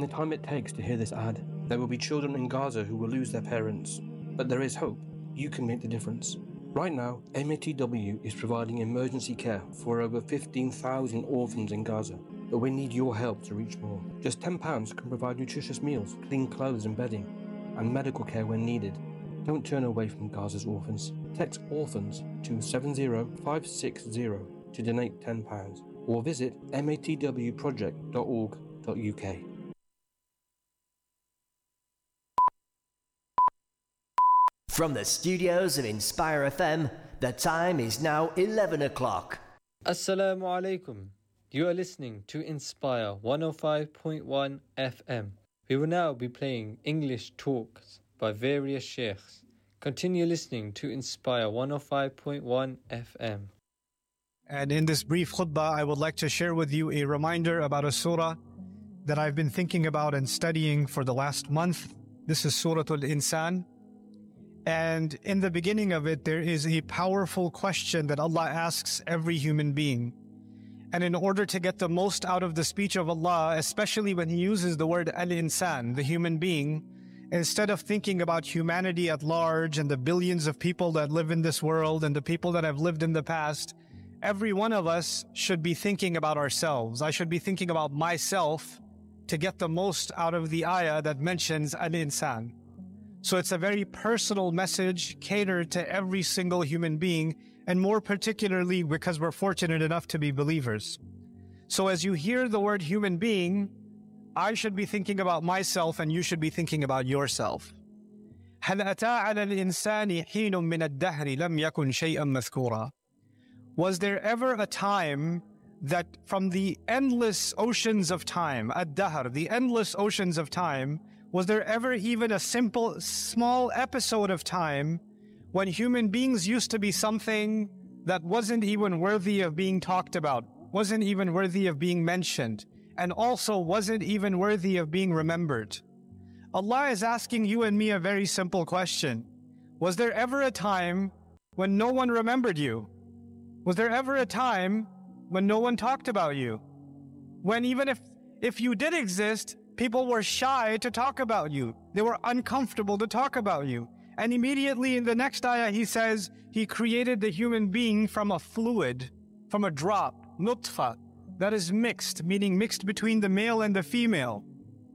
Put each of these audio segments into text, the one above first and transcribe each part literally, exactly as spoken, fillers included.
the time it takes to hear this ad. There will be children in Gaza who will lose their parents. But there is hope. You can make the difference. Right now, M A T W is providing emergency care for over fifteen thousand orphans in Gaza. But we need your help to reach more. Just ten pounds can provide nutritious meals, clean clothes and bedding, and medical care when needed. Don't turn away from Gaza's orphans. Text orphans to seven zero five six zero to donate ten pounds or visit matw project dot org dot U K. From the studios of Inspire F M, the time is now eleven o'clock. Assalamu alaikum. You are listening to Inspire one oh five point one F M. We will now be playing English talks by various sheikhs. Continue listening to Inspire one oh five point one F M. And in this brief khutbah, I would like to share with you a reminder about a surah that I've been thinking about and studying for the last month. This is Surah Al-Insan. And in the beginning of it, there is a powerful question that Allah asks every human being. And in order to get the most out of the speech of Allah, especially when He uses the word Al-Insan, the human being, instead of thinking about humanity at large and the billions of people that live in this world and the people that have lived in the past, every one of us should be thinking about ourselves. I should be thinking about myself to get the most out of the ayah that mentions Al-Insan. So it's a very personal message catered to every single human being, and more particularly because we're fortunate enough to be believers. So as you hear the word human being, I should be thinking about myself and you should be thinking about yourself. هل أتى على الإنسان حين من الدهر لم يكن شيئا مذكورا. Was there ever a time that from the endless oceans of time, ad-dahr, the endless oceans of time, was there ever even a simple, small episode of time when human beings used to be something that wasn't even worthy of being talked about, wasn't even worthy of being mentioned, and also wasn't even worthy of being remembered? Allah is asking you and me a very simple question. Was there ever a time when no one remembered you? Was there ever a time when no one talked about you? When even if, if you did exist, people were shy to talk about you. They were uncomfortable to talk about you. And immediately in the next ayah, He says He created the human being from a fluid, from a drop, nutfa, that is mixed, meaning mixed between the male and the female.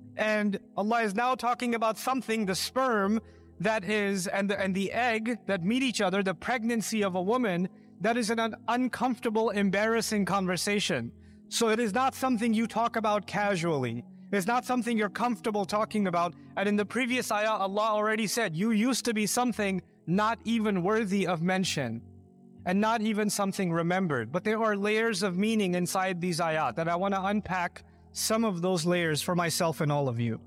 And Allah is now talking about something, the sperm, that is, and the, and the egg that meet each other, the pregnancy of a woman, that is an uncomfortable, embarrassing conversation. So it is not something you talk about casually. It's not something you're comfortable talking about. And in the previous ayah, Allah already said, you used to be something not even worthy of mention and not even something remembered. But there are layers of meaning inside these ayat that I want to unpack some of those layers for myself and all of you.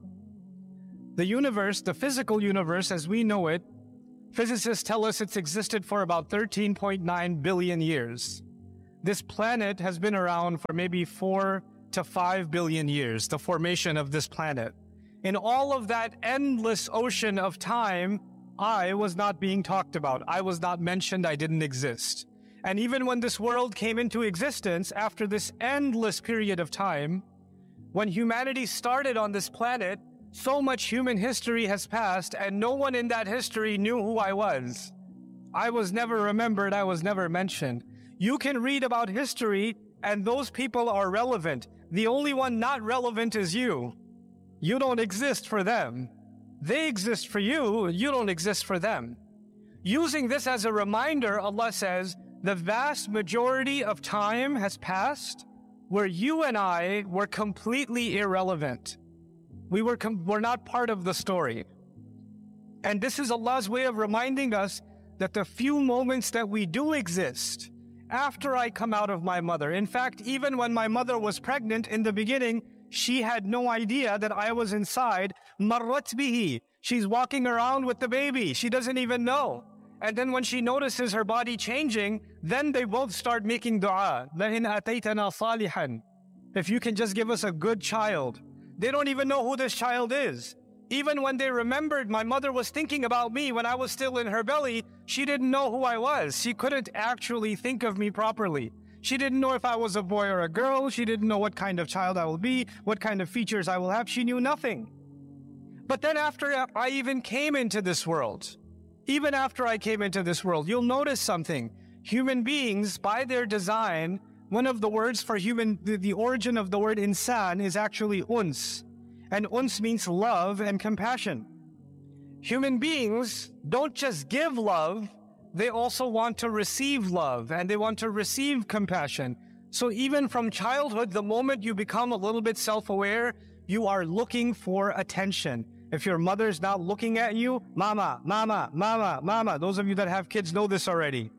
The universe, the physical universe as we know it, physicists tell us it's existed for about thirteen point nine billion years. This planet has been around for maybe four to five billion years, the formation of this planet. In all of that endless ocean of time, I was not being talked about. I was not mentioned. I didn't exist. And even when this world came into existence, after this endless period of time, when humanity started on this planet, so much human history has passed and no one in that history knew who I was. I was never remembered. I was never mentioned. You can read about history and those people are relevant. The only one not relevant is you. You don't exist for them. They exist for you. You don't exist for them. Using this as a reminder, Allah says, the vast majority of time has passed where you and I were completely irrelevant. We were, com- were not part of the story. And this is Allah's way of reminding us that the few moments that we do exist after I come out of my mother. In fact, even when my mother was pregnant in the beginning, she had no idea that I was inside. Marrat bihi. She's walking around with the baby. She doesn't even know. And then when she notices her body changing, then they both start making dua. لَإِنْ أَتَيْتَنَا صَالِحًا. If you can just give us a good child. They don't even know who this child is. Even when they remembered my mother was thinking about me when I was still in her belly, she didn't know who I was. She couldn't actually think of me properly. She didn't know if I was a boy or a girl. She didn't know what kind of child I will be, what kind of features I will have. She knew nothing. But then after I even came into this world, even after I came into this world, you'll notice something. Human beings, by their design, one of the words for human, the, the origin of the word insan is actually uns. And uns means love and compassion. Human beings don't just give love, they also want to receive love and they want to receive compassion. So even from childhood, the moment you become a little bit self-aware, you are looking for attention. If your mother's not looking at you, mama, mama, mama, mama. Those of you that have kids know this already.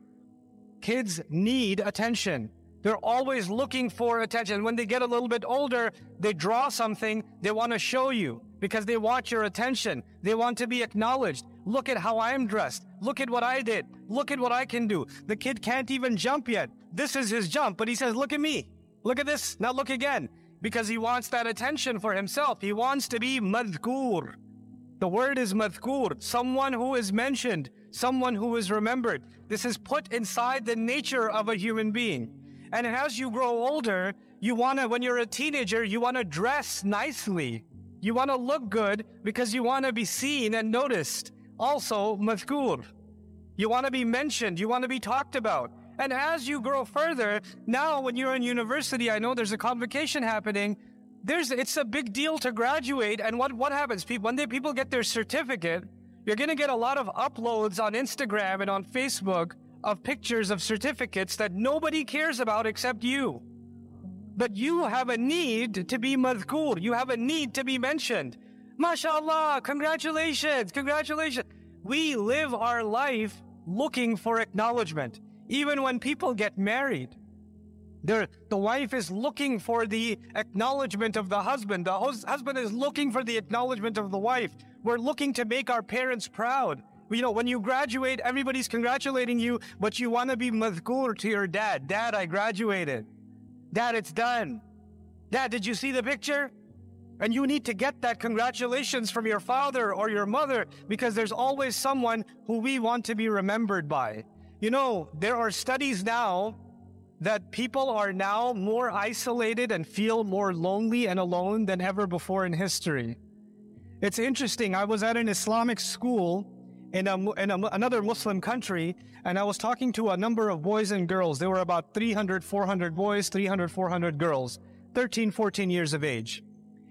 Kids need attention. They're always looking for attention. When they get a little bit older, they draw something, they want to show you because they want your attention. They want to be acknowledged. Look at how I'm dressed. Look at what I did. Look at what I can do. The kid can't even jump yet. This is his jump, but he says, look at me. Look at this. Now look again. Because he wants that attention for himself. He wants to be madhkur. The word is madhkur, someone who is mentioned, someone who is remembered. This is put inside the nature of a human being. And as you grow older, you want to, when you're a teenager, you want to dress nicely. You want to look good because you want to be seen and noticed. Also, madhkur. You want to be mentioned. You want to be talked about. And as you grow further, now when you're in university, I know there's a convocation happening. There's, it's a big deal to graduate. And what, what happens? People, when they, people get their certificate, you're going to get a lot of uploads on Instagram and on Facebook of pictures of certificates that nobody cares about except you. But you have a need to be madhkur. You have a need to be mentioned. MashaAllah, congratulations, congratulations. We live our life looking for acknowledgement. Even when people get married, the wife is looking for the acknowledgement of the husband. The hus- husband is looking for the acknowledgement of the wife. We're looking to make our parents proud. You know, when you graduate, everybody's congratulating you, but you want to be madhkur to your dad. Dad, I graduated. Dad, it's done. Dad, did you see the picture? And you need to get that congratulations from your father or your mother because there's always someone who we want to be remembered by. You know, there are studies now that people are now more isolated and feel more lonely and alone than ever before in history. It's interesting. I was at an Islamic school in, a, in a, another Muslim country, and I was talking to a number of boys and girls. There were about three hundred, four hundred boys, three hundred, four hundred girls, thirteen, fourteen years of age.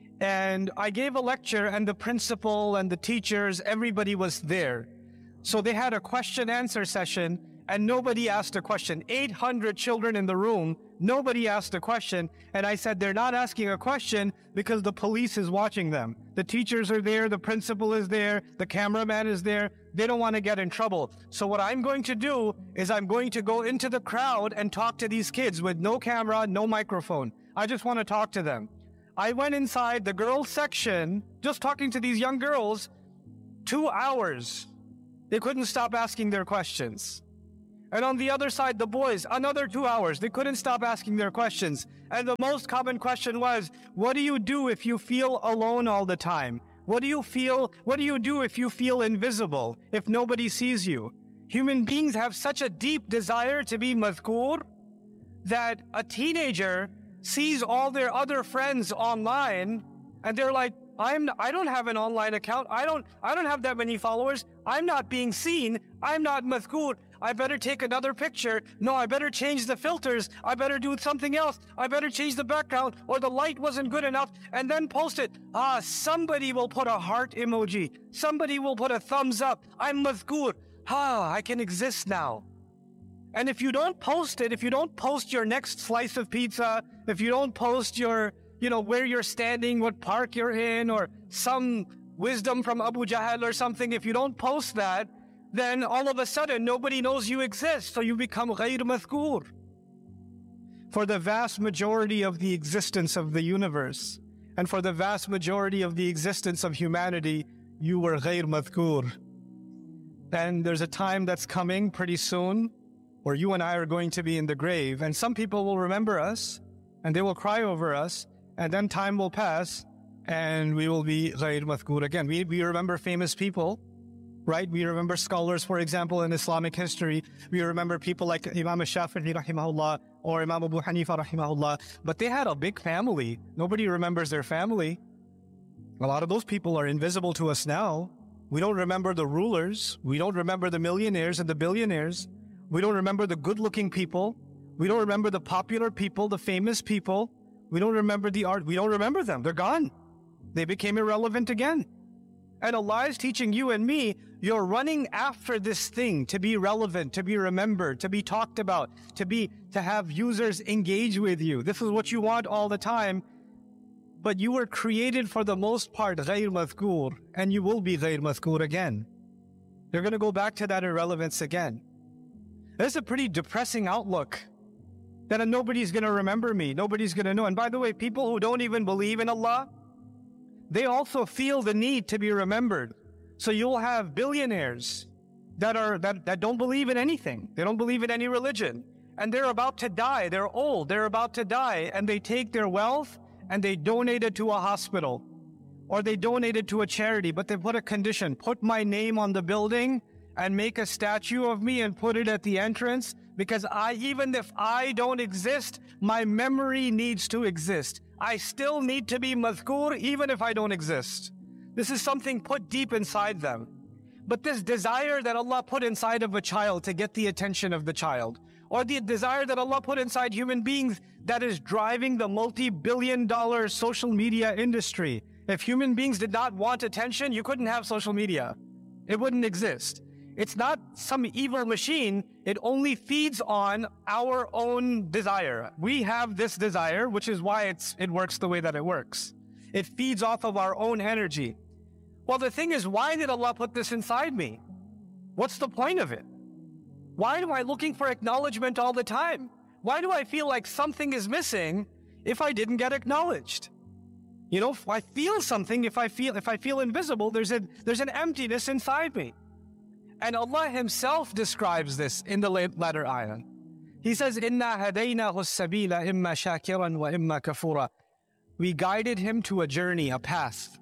And I gave a lecture, and the principal and the teachers, everybody was there. So they had a question-answer session, and nobody asked a question. eight hundred children in the room, nobody asked a question. And I said, they're not asking a question because the police is watching them. The teachers are there, the principal is there, the cameraman is there. They don't want to get in trouble. So what I'm going to do is I'm going to go into the crowd and talk to these kids with no camera, no microphone. I just want to talk to them. I went inside the girls section, just talking to these young girls, two hours. They couldn't stop asking their questions. And on the other side, the boys, another two hours. They couldn't stop asking their questions. And the most common question was, what do you do if you feel alone all the time? What do you feel, what do you do if you feel invisible, if nobody sees you? Human beings have such a deep desire to be madhkur that a teenager sees all their other friends online and they're like, I'm, I don't have an online account. I don't, I don't have that many followers. I'm not being seen. I'm not madhkur. I better take another picture. No, I better change the filters. I better do something else. I better change the background or the light wasn't good enough and then post it. Ah, somebody will put a heart emoji. Somebody will put a thumbs up. I'm madhkur. Ah, I can exist now. And if you don't post it, if you don't post your next slice of pizza, if you don't post your, you know, where you're standing, what park you're in, or some wisdom from Abu Jahl or something, if you don't post that, then all of a sudden nobody knows you exist, so you become ghayr madhkur. For the vast majority of the existence of the universe, and for the vast majority of the existence of humanity, you were ghayr madhkur. And there's a time that's coming pretty soon where you and I are going to be in the grave, and some people will remember us, and they will cry over us, and then time will pass, and we will be ghayr madhkur again. We, we remember famous people, right? We remember scholars, for example, in Islamic history. We remember people like Imam Shafi'i rahimahullah or Imam Abu Hanifa rahimahullah, but they had a big family. Nobody remembers their family. A lot of those people are invisible to us now. We don't remember the rulers. We don't remember the millionaires and the billionaires. We don't remember the good-looking people. We don't remember the popular people, the famous people. We don't remember the art. We don't remember them. They're gone. They became irrelevant again. And Allah is teaching you and me, you're running after this thing to be relevant, to be remembered, to be talked about, to be to have users engage with you. This is what you want all the time. But you were created for the most part غير مذكور, and you will be غير مذكور again. You're going to go back to that irrelevance again. That's a pretty depressing outlook. That nobody's going to remember me, nobody's going to know. And by the way, people who don't even believe in Allah, they also feel the need to be remembered. So you'll have billionaires that are that, that don't believe in anything. They don't believe in any religion. And they're about to die. They're old. They're about to die. And they take their wealth and they donate it to a hospital. Or they donate it to a charity. But they put a condition. Put my name on the building and make a statue of me and put it at the entrance. Because I, even if I don't exist, my memory needs to exist. I still need to be madhkur even if I don't exist. This is something put deep inside them. But this desire that Allah put inside of a child to get the attention of the child, or the desire that Allah put inside human beings that is driving the multi-billion dollar social media industry. If human beings did not want attention, you couldn't have social media. It wouldn't exist. It's not some evil machine. It only feeds on our own desire. We have this desire, which is why it's, it works the way that it works. It feeds off of our own energy. Well, the thing is, why did Allah put this inside me? What's the point of it? Why am I looking for acknowledgement all the time? Why do I feel like something is missing if I didn't get acknowledged? You know, if I feel something, if I feel if I feel invisible, there's a there's an emptiness inside me. And Allah Himself describes this in the latter ayah. He says, "Inna hadaynahu as-sabila imma shakiran wa imma kafura." We guided him to a journey, a path.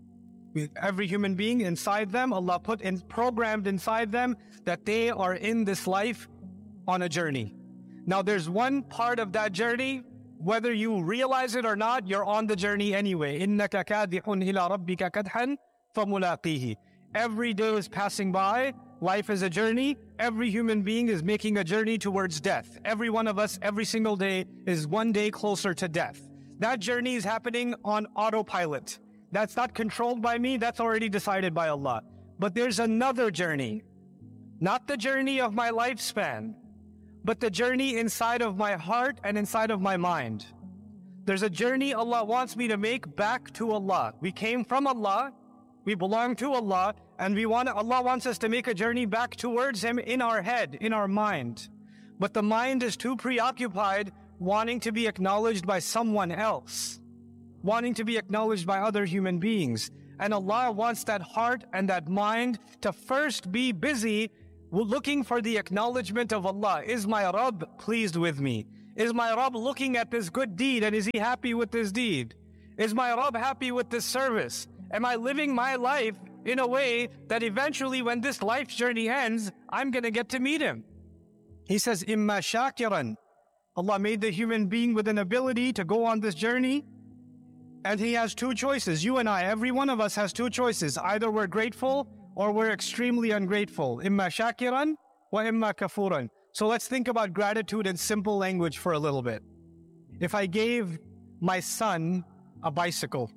With every human being inside them, Allah put in programmed inside them that they are in this life on a journey. Now, there's one part of that journey, whether you realize it or not, you're on the journey anyway. إِنَّكَ كَادِحٌ إِلَىٰ رَبِّكَ كَدْحًا فَمُلَاقِيهِ. Every day is passing by. Life is a journey. Every human being is making a journey towards death. Every one of us, every single day, is one day closer to death. That journey is happening on autopilot. That's not controlled by me. That's already decided by Allah. But there's another journey. Not the journey of my lifespan, but the journey inside of my heart and inside of my mind. There's a journey Allah wants me to make back to Allah. We came from Allah, we belong to Allah, and we want Allah wants us to make a journey back towards Him in our head, in our mind. But the mind is too preoccupied wanting to be acknowledged by someone else, wanting to be acknowledged by other human beings. And Allah wants that heart and that mind to first be busy looking for the acknowledgement of Allah. Is my Rabb pleased with me? Is my Rabb looking at this good deed and is He happy with this deed? Is my Rabb happy with this service? Am I living my life in a way that eventually when this life journey ends, I'm going to get to meet Him? He says, Imma shakiran. Allah made the human being with an ability to go on this journey, and He has two choices. You and I, every one of us has two choices. Either we're grateful or we're extremely ungrateful. Imma shakiran wa imma kafuran. So let's think about gratitude in simple language for a little bit. If I gave my son a bicycle,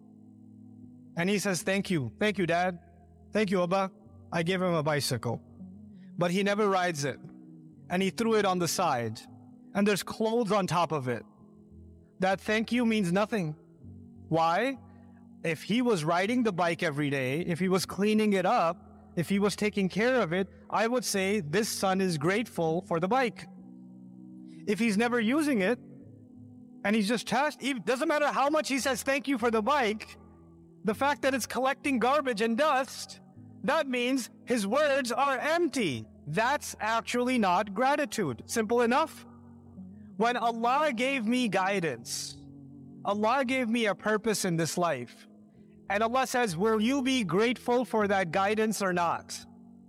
and he says, thank you, thank you, Dad, thank you, Abba, I gave him a bicycle, but he never rides it, and he threw it on the side, and there's clothes on top of it. That thank you means nothing. Why? If he was riding the bike every day, if he was cleaning it up, if he was taking care of it, I would say this son is grateful for the bike. If he's never using it, and he's just tasked, it doesn't matter how much he says thank you for the bike, the fact that it's collecting garbage and dust, that means his words are empty. That's actually not gratitude. Simple enough. When Allah gave me guidance, Allah gave me a purpose in this life, and Allah says, will you be grateful for that guidance or not?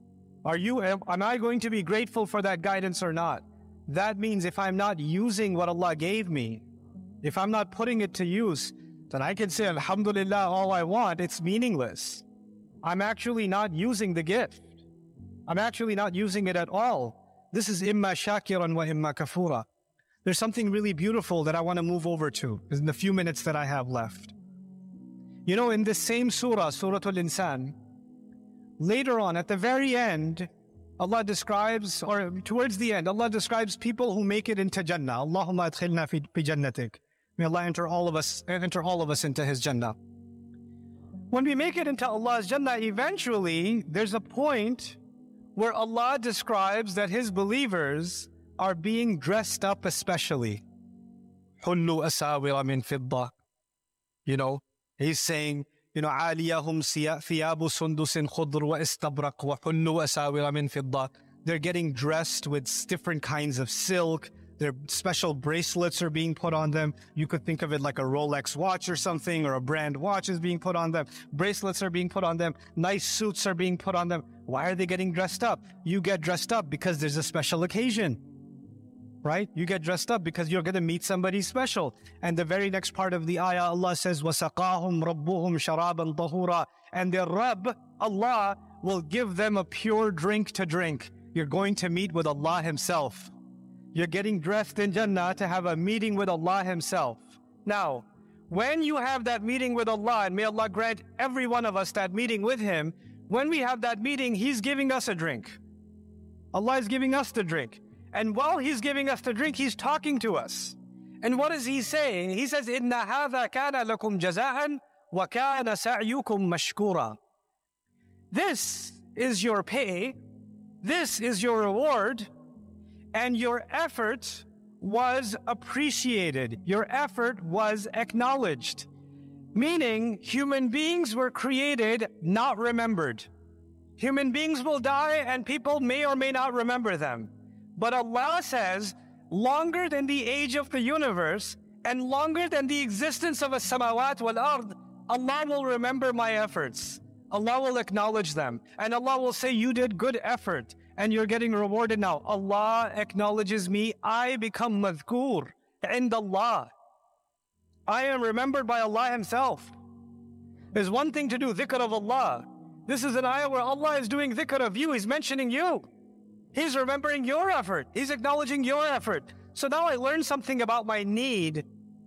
Are you, am, am I going to be grateful for that guidance or not? That means if I'm not using what Allah gave me, if I'm not putting it to use, then I can say, Alhamdulillah, all I want, it's meaningless. I'm actually not using the gift. I'm actually not using it at all. This is imma shakiran wa imma kafura. There's something really beautiful that I want to move over to in the few minutes that I have left. You know, in this same surah, Surah Al-Insan, later on, at the very end, Allah describes, or towards the end, Allah describes people who make it into Jannah. Allahumma adkhilna fi jannatik. May Allah enter all of us, enter all of us into His Jannah. When we make it into Allah's Jannah, eventually, there's a point where Allah describes that His believers are being dressed up especially. حُلُّ أَسَاوِرَ مِن فِضَّةٍ. You know, He's saying, you know, عَالِيَهُمْ ثِيَابُ سُنْدُسٍ خُضْرٍ وَإِسْتَبْرَقٍ وَحُلُّ أَسَاوِرَ مِن فِضَّةٍ. They're getting dressed with different kinds of silk. Their special bracelets are being put on them. You could think of it like a Rolex watch or something, or a brand watch is being put on them. Bracelets are being put on them. Nice suits are being put on them. Why are they getting dressed up? You get dressed up because there's a special occasion, right? You get dressed up because you're going to meet somebody special. And the very next part of the ayah, Allah says, وَسَقَاهُمْ رَبُّهُمْ شَرَابًا طَهُورًا. And their Rabb, Allah, will give them a pure drink to drink. You're going to meet with Allah Himself. You're getting dressed in Jannah to have a meeting with Allah Himself. Now, when you have that meeting with Allah, and may Allah grant every one of us that meeting with Him, when we have that meeting, He's giving us a drink. Allah is giving us the drink. And while He's giving us the drink, He's talking to us. And what is He saying? He says, إِنَّ هَذَا كَانَ لَكُمْ جَزَاءً وَكَانَ سَعْيُكُمْ مَشْكُورًا. This is your pay. This is your reward. And your effort was appreciated. Your effort was acknowledged. Meaning, human beings were created, not remembered. Human beings will die and people may or may not remember them. But Allah says, longer than the age of the universe and longer than the existence of a samawat wal ard, Allah will remember my efforts. Allah will acknowledge them. And Allah will say, you did good effort. And you're getting rewarded now. Allah acknowledges me. I become madhkur inda Allah. I am remembered by Allah Himself. There's one thing to do dhikr of Allah. This is an ayah where Allah is doing dhikr of you. He's mentioning you. He's remembering your effort. He's acknowledging your effort. So now I learned something about my need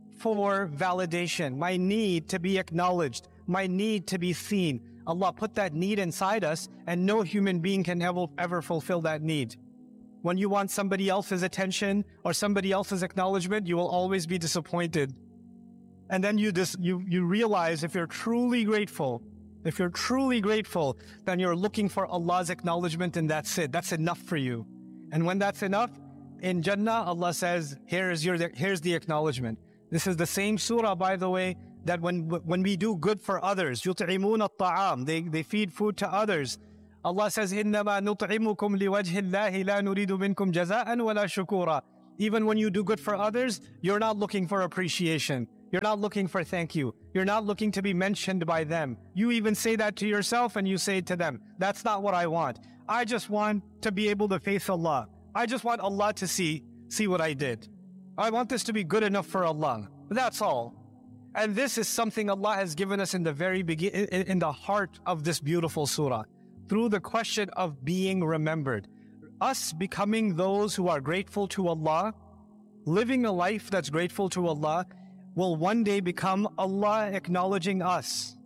for validation, my need to be acknowledged, my need to be seen. Allah put that need inside us, and no human being can ever, ever fulfill that need. When you want somebody else's attention or somebody else's acknowledgement, you will always be disappointed. And then you, dis- you, you realize if you're truly grateful, if you're truly grateful, then you're looking for Allah's acknowledgement, and that's it. That's enough for you. And when that's enough, in Jannah, Allah says, here's, your, here's the acknowledgement. This is the same surah, by the way, that when when we do good for others, يُطْعِمُونَ الطَّعَامِ, they, they feed food to others. Allah says, إِنَّمَا نُطْعِمُكُمْ لِوَجْهِ اللَّهِ لَا نُرِيدُ مِنْكُمْ جَزَاءً وَلَا شُكُورًا. Even when you do good for others, you're not looking for appreciation. You're not looking for thank you. You're not looking to be mentioned by them. You even say that to yourself and you say it to them. That's not what I want. I just want to be able to face Allah. I just want Allah to see, see what I did. I want this to be good enough for Allah. That's all. And this is something Allah has given us in the very beginning, in the heart of this beautiful surah, through the question of being remembered. Us becoming those who are grateful to Allah, living a life that's grateful to Allah, will one day become Allah acknowledging us.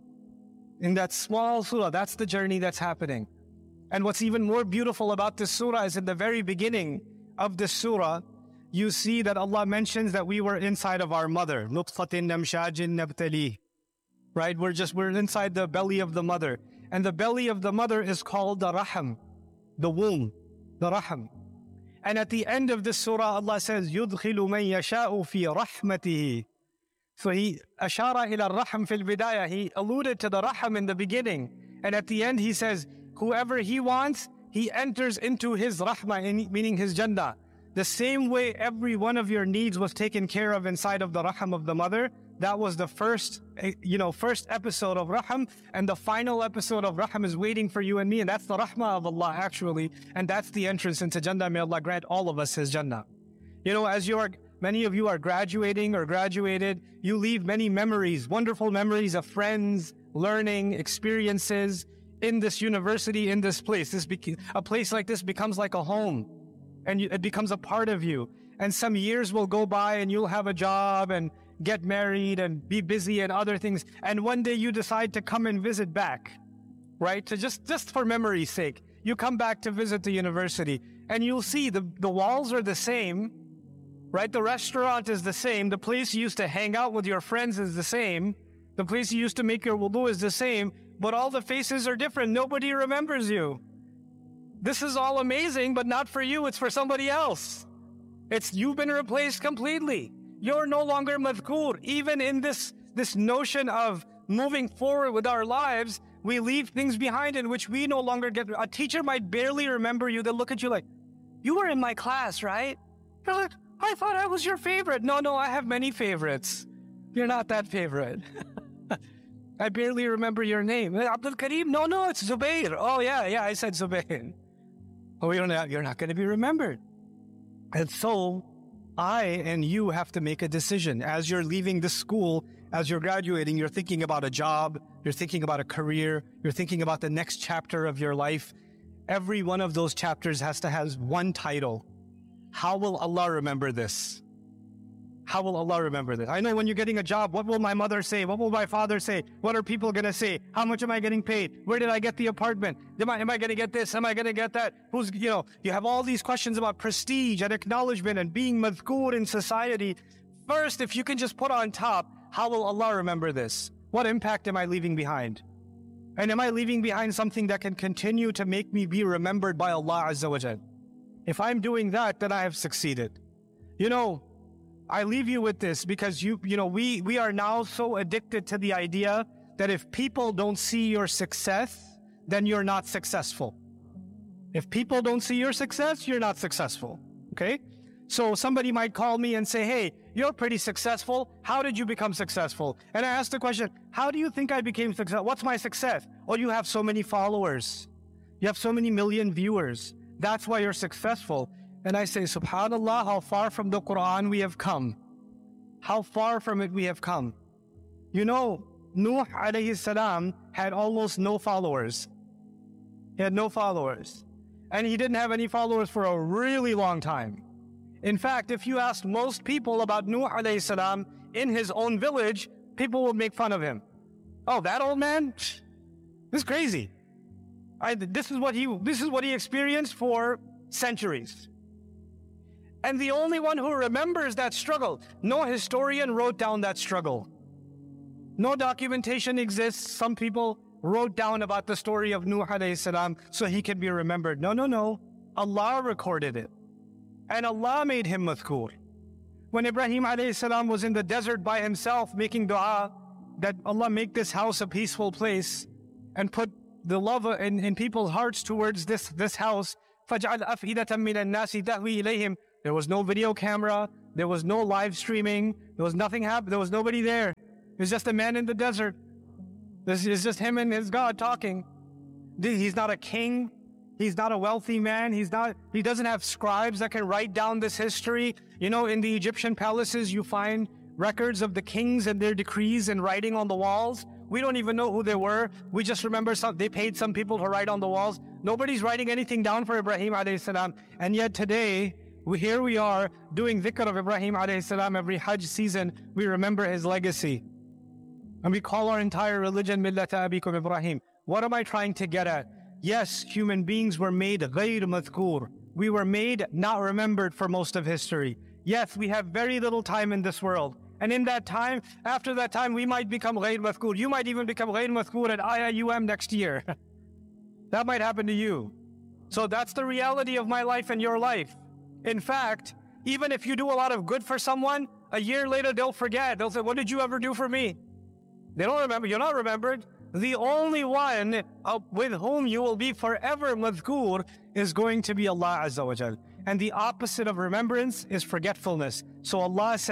In that small surah, that's the journey that's happening. And what's even more beautiful about this surah is in the very beginning of this surah, you see that Allah mentions that we were inside of our mother. نُطْفَةٍ نَمْشَاجٍ نَبْتَلِيهِ. Right? We're just, we're inside the belly of the mother. And the belly of the mother is called the raham, the womb, the raham. And at the end of this surah, Allah says, يُدْخِلُ مَنْ يَشَاءُ فِي رَحْمَتِهِ. So he, ashara ila raham fil bidayah, he alluded to the raham in the beginning. And at the end he says, whoever he wants, he enters into his rahmah, meaning his Jannah. The same way every one of your needs was taken care of inside of the raham of the mother, that was the first, you know, first episode of Raham, and the final episode of Raham is waiting for you and me, and that's the Rahmah of Allah actually, and that's the entrance into Jannah. May Allah grant all of us His Jannah. You know, as you are, many of you are graduating or graduated, you leave many memories, wonderful memories of friends, learning, experiences in this university, in this place. This beca- a place like this becomes like a home, and you, it becomes a part of you. And some years will go by, and you'll have a job and get married and be busy and other things. And one day you decide to come and visit back, right? To just, just for memory's sake, you come back to visit the university, and you'll see the, the walls are the same, right? The restaurant is the same. The place you used to hang out with your friends is the same. The place you used to make your wudu is the same, but all the faces are different. Nobody remembers you. This is all amazing, but not for you. It's for somebody else. It's you've been replaced completely. You're no longer madhkur. Even in this, this notion of moving forward with our lives, we leave things behind in which we no longer get. A teacher might barely remember you. They'll look at you like, you were in my class, right? You're like, I thought I was your favorite. No, no, I have many favorites. You're not that favorite. I barely remember your name. Abdul Kareem? No, no, it's Zubair. Oh, yeah, yeah, I said Zubair. Oh, you're not, you're not going to be remembered. And so, I and you have to make a decision. As you're leaving the school, as you're graduating, you're thinking about a job, you're thinking about a career, you're thinking about the next chapter of your life. Every one of those chapters has to have one title. How will Allah remember this? How will Allah remember this? I know when you're getting a job, what will my mother say? What will my father say? What are people going to say? How much am I getting paid? Where did I get the apartment? Am I, am I going to get this? Am I going to get that? Who's, you know, you have all these questions about prestige and acknowledgement and being madhkur in society. First, if you can just put on top, how will Allah remember this? What impact am I leaving behind? And am I leaving behind something that can continue to make me be remembered by Allah Azza wa Jal? If I'm doing that, then I have succeeded. You know, I leave you with this because you, you know, we, we are now so addicted to the idea that if people don't see your success, then you're not successful. If people don't see your success, you're not successful. Okay? So somebody might call me and say, hey, you're pretty successful. How did you become successful? And I ask the question, how do you think I became successful? What's my success? Oh, you have so many followers. You have so many million viewers. That's why you're successful. And I say, subhanallah, how far from the Quran we have come. How far from it we have come. You know, Nuh alayhi salam had almost no followers. He had no followers. And he didn't have any followers for a really long time. In fact, if you asked most people about Nuh alayhi salam in his own village, people would make fun of him. Oh, that old man? This is crazy. I, this is what he this is what he experienced for centuries. And the only one who remembers that struggle, no historian wrote down that struggle. No documentation exists. Some people wrote down about the story of Nuh alayhi salam so he can be remembered. No, no, no. Allah recorded it. And Allah made him madhkur. When Ibrahim alayhi salam was in the desert by himself making dua that Allah make this house a peaceful place and put the love in, in people's hearts towards this, this house, فَجْعَلْ أَفْئِدَةً مِّنَ النَّاسِ تَهْوِي إِلَيْهِمْ. There was no video camera. There was no live streaming. There was nothing happening. There was nobody there. It was just a man in the desert. This is just him and his God talking. He's not a king. He's not a wealthy man. He's not, he doesn't have scribes that can write down this history. You know, in the Egyptian palaces, you find records of the kings and their decrees and writing on the walls. We don't even know who they were. We just remember some, they paid some people to write on the walls. Nobody's writing anything down for Ibrahim alayhi salam. And yet today, we, here we are doing dhikr of Ibrahim alayhi salam every Hajj season. We remember his legacy. And we call our entire religion Millata Abikum Ibrahim. What am I trying to get at? Yes, human beings were made ghayr madhkur. We were made not remembered for most of history. Yes, we have very little time in this world. And in that time, after that time, we might become ghayr madhkur. You might even become ghayr madhkur at I I U M next year. That might happen to you. So that's the reality of my life and your life. In fact, even if you do a lot of good for someone, a year later they'll forget. They'll say, what did you ever do for me? They don't remember. You're not remembered. The only one uh, with whom you will be forever madhkur is going to be Allah Azza wa Jal. And the opposite of remembrance is forgetfulness. So Allah says,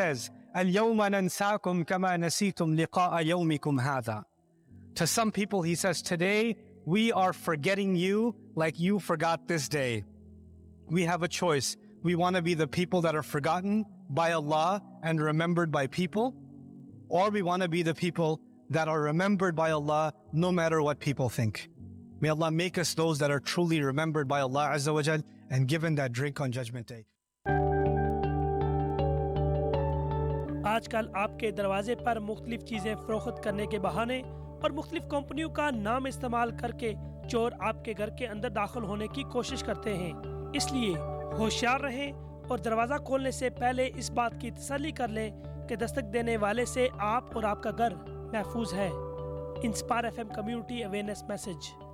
اليوم ننساكم كما نسيتم لقاء يومكم هذا. To some people he says, today we are forgetting you like you forgot this day. We have a choice. We want to be the people that are forgotten by Allah and remembered by people, or we want to be the people that are remembered by Allah no matter what people think. May Allah make us those that are truly remembered by Allah Azza wa Jal and given that drink on Judgment Day. आजकल आपके दरवाजे पर मुख्तलिफ चीज़ें फ़रोख्त करने के बहाने और मुख्तलिफ कंपनियों का नाम इस्तेमाल करके चोर आपके घर के अंदर दाखिल होने की कोशिश करते हैं। इसलिए होशियार रहें और दरवाज़ा खोलने से पहले इस बात की तसल्ली कर लें कि दस्तक देने वाले से आप और आपका घर महफूज है। Inspire F M community awareness message.